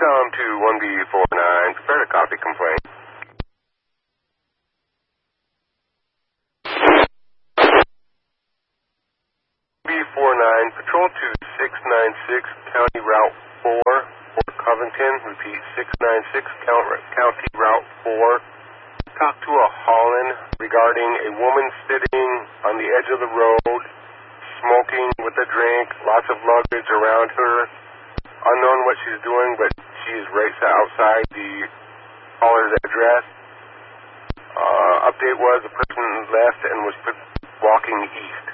Intercom to 1B49, prepare a copy complaint. B49, patrol to 696, County Route 4, Fort Covington. Repeat, 696, County Route 4. Talk to a Holland regarding a woman sitting on the edge of the road, smoking with a drink, lots of luggage around her. Unknown what she's doing, but she is right outside the caller's address. Update was the person left and was walking east.